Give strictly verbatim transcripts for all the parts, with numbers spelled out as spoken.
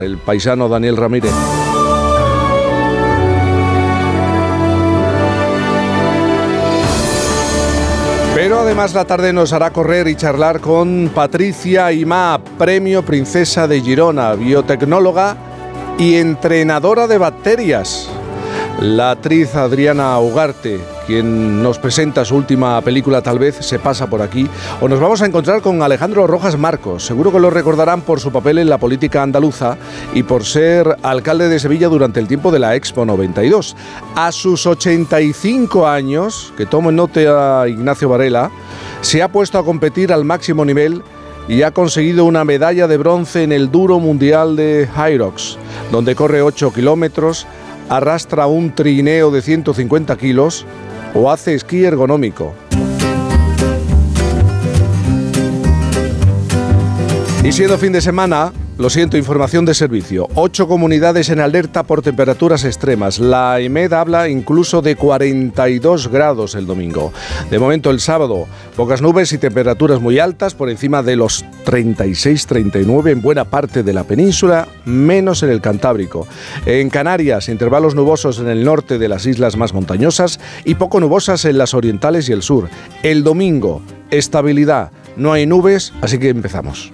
El paisano Daniel Ramírez. Pero además la tarde nos hará correr y charlar con Patricia Imá, premio Princesa de Girona, biotecnóloga y entrenadora de bacterias. La actriz Adriana Ugarte, quien nos presenta su última película, tal vez se pasa por aquí. O nos vamos a encontrar con Alejandro Rojas Marcos. Seguro que lo recordarán por su papel en la política andaluza y por ser alcalde de Sevilla durante el tiempo de la Expo noventa y dos. A sus ochenta y cinco años, que tomen nota a Ignacio Varela, se ha puesto a competir al máximo nivel y ha conseguido una medalla de bronce en el Duro Mundial de Hyrox, donde corre ocho kilómetros, arrastra un trineo de ciento cincuenta kilos o hace esquí ergonómico. Y siendo fin de semana, lo siento, información de servicio. Ocho comunidades en alerta por temperaturas extremas. La EMED habla incluso de cuarenta y dos grados el domingo. De momento el sábado, pocas nubes y temperaturas muy altas, por encima de los treinta y seis treinta y nueve en buena parte de la península, menos en el Cantábrico. En Canarias, intervalos nubosos en el norte de las islas más montañosas y poco nubosas en las orientales y el sur. El domingo, estabilidad, no hay nubes, así que empezamos.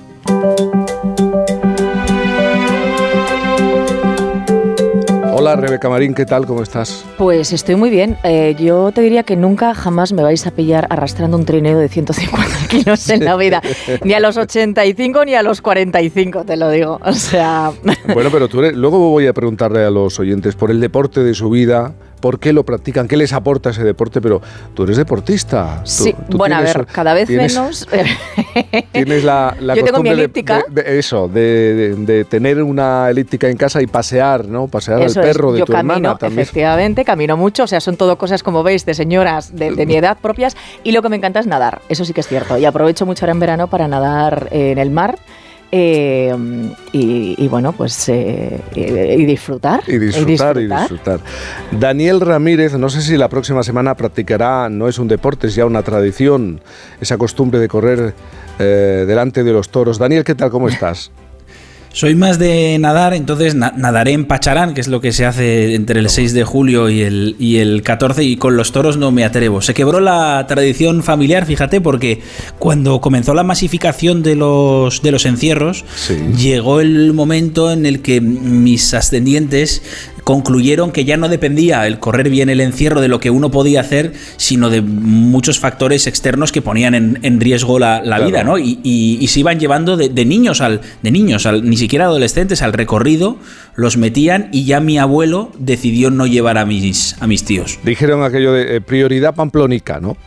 Hola Rebeca Marín, ¿qué tal? ¿Cómo estás? Pues estoy muy bien. Eh, yo te diría que nunca jamás me vais a pillar arrastrando un trineo de ciento cincuenta kilos en la vida. Ni a los ochenta y cinco ni a los cuarenta y cinco, te lo digo. O sea... Bueno, pero tú eres, luego voy a preguntarle a los oyentes por el deporte de su vida, por qué lo practican, qué les aporta ese deporte, pero tú eres deportista. Tú, sí, tú bueno, tienes, a ver, cada vez tienes, menos. Tienes la, la Yo tengo mi costumbre elíptica. De, de, de eso, de, de, de tener una elíptica en casa y pasear, ¿no? Pasear Eso al perro es. de Yo tu camino, hermana también. Efectivamente, camino mucho, o sea, son todo cosas, como veis, de señoras de, de mi edad propias, y lo que me encanta es nadar, eso sí que es cierto, y aprovecho mucho ahora en verano para nadar eh, en el mar. Eh, y, y bueno, pues eh, y, y disfrutar. Y disfrutar, y disfrutar. Y disfrutar. Daniel Ramírez, no sé si la próxima semana practicará, no es un deporte, es ya una tradición, esa costumbre de correr eh, delante de los toros. Daniel, ¿qué tal? ¿Cómo estás? Soy más de nadar, entonces na- nadaré en Pacharán, que es lo que se hace entre el seis de julio y el, y el catorce, y con los toros no me atrevo. Se quebró la tradición familiar, fíjate, porque cuando comenzó la masificación de los, de los encierros, sí, llegó el momento en el que mis ascendientes concluyeron que ya no dependía el correr bien el encierro de lo que uno podía hacer, sino de muchos factores externos que ponían en, en riesgo la, la claro. vida, ¿no? Y, y, y se iban llevando de, de niños al, de niños al, ni siquiera adolescentes al recorrido, los metían, y ya mi abuelo decidió no llevar a mis, a mis tíos. Dijeron aquello de eh, prioridad pamplónica, ¿no?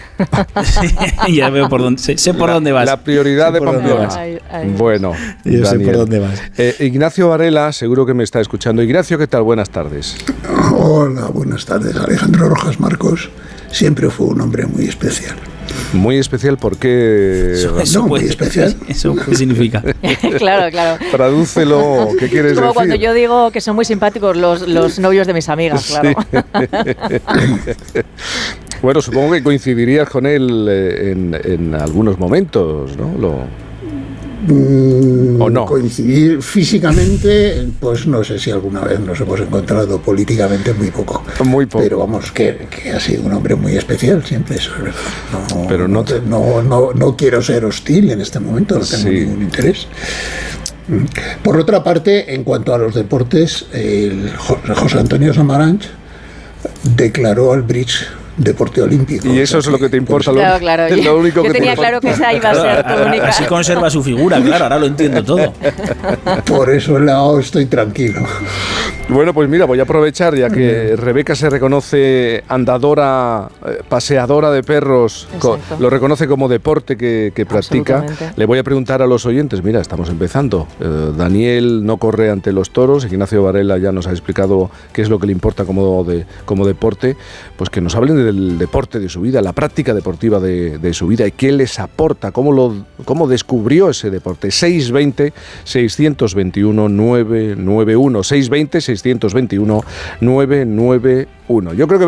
Sí, ya veo por dónde, sé, sé por la, dónde vas. La prioridad de Pamplona. Ay, ay. Bueno, yo Daniel. sé por dónde vas. Eh, Ignacio Varela, seguro que me está escuchando. Ignacio, ¿qué tal? Buenas tardes. Hola, buenas tardes. Alejandro Rojas Marcos siempre fue un hombre muy especial. Muy especial, ¿por qué? Eso, eso no, puede, muy especial. ¿Eso qué significa? Claro, claro. Tradúcelo, ¿qué quieres es como decir? cuando yo digo que son muy simpáticos los, los novios de mis amigas, claro. Sí. Bueno, supongo que coincidirías con él en, en algunos momentos, ¿no? Lo... Mm, ¿O no? Coincidir físicamente, pues no sé si alguna vez nos hemos encontrado, políticamente muy poco. Muy poco. Pero vamos, que, que ha sido un hombre muy especial siempre, eso es verdad. No, Pero no, te... no, no, no quiero ser hostil en este momento, no tengo sí. ningún interés. Por otra parte, en cuanto a los deportes, el José Antonio Samaranch declaró al bridge deporte olímpico. Y eso es lo que te importa. Claro, lo, claro. Es lo único yo que tenía te claro que esa iba a ser tu única. Así conserva su figura, claro, ahora lo entiendo todo. Por eso lado estoy tranquilo. Bueno, pues mira, voy a aprovechar, ya que Rebeca se reconoce andadora, eh, paseadora de perros, co- lo reconoce como deporte que, que practica. Le voy a preguntar a los oyentes, mira, estamos empezando. Eh, Daniel no corre ante los toros, Ignacio Varela ya nos ha explicado qué es lo que le importa como, de, como deporte, pues que nos hablen del deporte de su vida, la práctica deportiva de, de su vida y qué les aporta, cómo, lo, cómo descubrió ese deporte. seis veinte, seiscientos veintiuno, nueve nueve uno, seis veinte, seiscientos veintiuno, nueve nueve uno. Yo creo que